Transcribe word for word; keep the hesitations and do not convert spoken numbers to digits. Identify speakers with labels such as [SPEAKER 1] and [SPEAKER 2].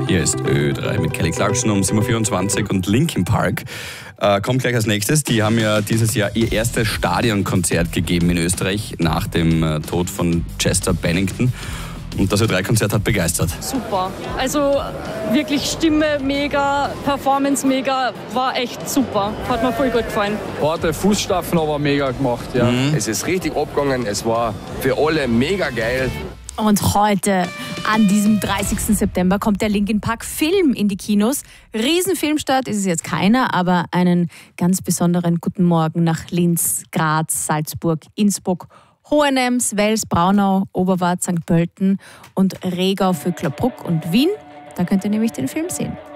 [SPEAKER 1] Hier ist Ö drei mit Kelly Clarkson um sieben Uhr vierundzwanzig und Linkin Park äh, kommt gleich als nächstes. Die haben ja dieses Jahr ihr erstes Stadionkonzert gegeben in Österreich nach dem äh, Tod von Chester Bennington. Und das Ö drei Konzert hat begeistert.
[SPEAKER 2] Super. Also wirklich Stimme mega, Performance mega, war echt super. Hat mir voll gut gefallen.
[SPEAKER 3] Harte Fußstapfen, aber mega gemacht, ja.
[SPEAKER 4] Mhm. Es ist richtig abgegangen, es war für alle mega geil.
[SPEAKER 5] Und heute, an diesem dreißigsten September, kommt der Linkin Park Film in die Kinos. Riesenfilmstart ist es jetzt keiner, aber einen ganz besonderen guten Morgen nach Linz, Graz, Salzburg, Innsbruck, Hohenems, Wels, Braunau, Oberwart, Sankt Pölten und Regau für Klappbruck und Wien. Da könnt ihr nämlich den Film sehen.